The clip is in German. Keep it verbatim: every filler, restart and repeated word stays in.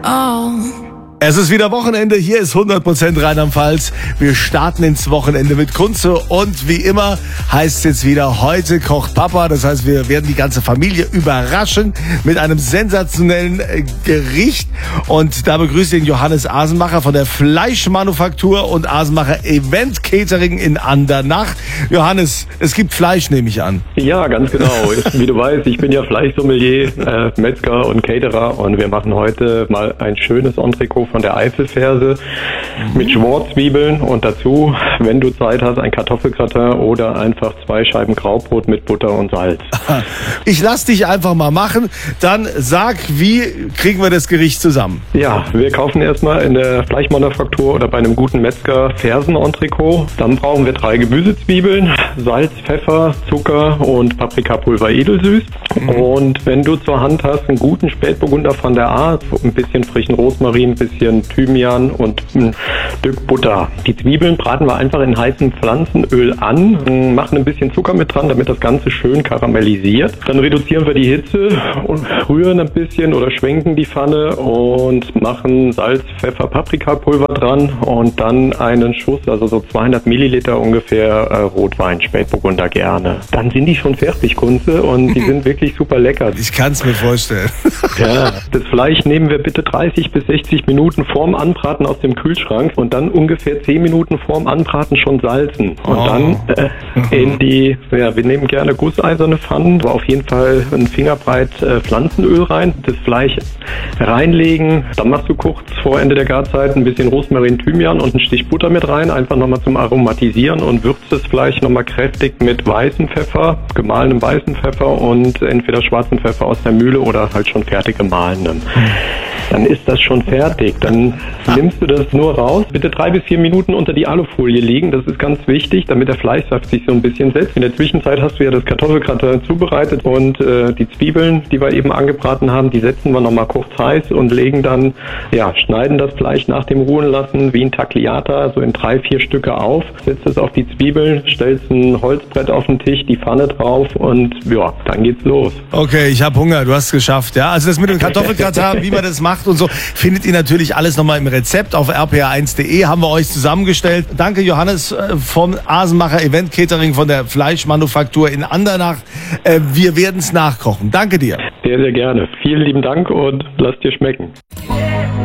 Oh. Es ist wieder Wochenende, hier ist hundert Prozent Rheinland-Pfalz. Wir starten ins Wochenende mit Kunze und wie immer heißt es jetzt wieder, heute kocht Papa. Das heißt, wir werden die ganze Familie überraschen mit einem sensationellen äh, Gericht. Und da begrüße ich den Johannes Asenmacher von der Fleischmanufaktur und Asenmacher Event Catering in Andernach. Johannes, es gibt Fleisch, nehme ich an. Ja, ganz genau. Ich, wie du weißt, ich bin ja Fleischsommelier, äh, Metzger und Caterer und wir machen heute mal ein schönes Entrecot von der Eifelferse mit Schwarzwiebeln und dazu, wenn du Zeit hast, ein Kartoffelgratin oder einfach zwei Scheiben Graubrot mit Butter und Salz. Ich lass dich einfach mal machen. Dann sag, wie kriegen wir das Gericht zusammen? Ja, wir kaufen erstmal in der Fleischmanufaktur oder bei einem guten Metzger Fersen-Entrecot. Dann brauchen wir drei Gemüsezwiebeln, Salz, Pfeffer, Zucker und Paprikapulver edelsüß. Mhm. Und wenn du zur Hand hast, einen guten Spätburgunder von der A, ein bisschen frischen Rosmarin, ein bisschen Thymian und ein Stück Butter. Die Zwiebeln braten wir einfach in heißem Pflanzenöl an, machen ein bisschen Zucker mit dran, damit das Ganze schön karamellisiert. Dann reduzieren wir die Hitze und rühren ein bisschen oder schwenken die Pfanne und machen Salz, Pfeffer, Paprikapulver dran und dann einen Schuss, also so zweihundert Milliliter ungefähr äh, Rotwein, Spätburgunder gerne. Dann sind die schon fertig, Kunze, und die sind wirklich super lecker. Ich kann es mir vorstellen. Ja, das Fleisch nehmen wir bitte dreißig bis sechzig Minuten vorm Anbraten aus dem Kühlschrank und dann ungefähr zehn Minuten vorm Anbraten schon salzen. Und oh. dann äh, in die, ja, wir nehmen gerne gusseiserne Pfannen, aber auf jeden Fall ein Fingerbreit äh, Pflanzenöl rein, das Fleisch reinlegen, dann machst du kurz vor Ende der Garzeit ein bisschen Rosmarin, Thymian und einen Stich Butter mit rein, einfach nochmal zum Aromatisieren und würzt das Fleisch nochmal kräftig mit weißem Pfeffer, gemahlenem weißen Pfeffer und entweder schwarzen Pfeffer aus der Mühle oder halt schon fertig gemahlenem. Dann ist das schon fertig. Dann nimmst du das nur raus. Bitte drei bis vier Minuten unter die Alufolie legen. Das ist ganz wichtig, damit der Fleischsaft sich so ein bisschen setzt. In der Zwischenzeit hast du ja das Kartoffelgratin zubereitet und äh, die Zwiebeln, die wir eben angebraten haben, die setzen wir nochmal kurz heiß und legen dann, ja, schneiden das Fleisch nach dem Ruhen lassen wie ein Tagliata, so in drei, vier Stücke auf. Setzt es auf die Zwiebeln, stellst ein Holzbrett auf den Tisch, die Pfanne drauf und ja, dann geht's los. Okay, ich habe Hunger. Du hast es geschafft, ja? Also das mit dem Kartoffelgratin, wie man das macht und so, findet ihr natürlich alles nochmal im Rezept auf r p r eins punkt de, haben wir euch zusammengestellt. Danke Johannes vom Asenmacher Event Catering von der Fleischmanufaktur in Andernach. Wir werden es nachkochen. Danke dir. Sehr, sehr gerne. Vielen lieben Dank und lass dir schmecken.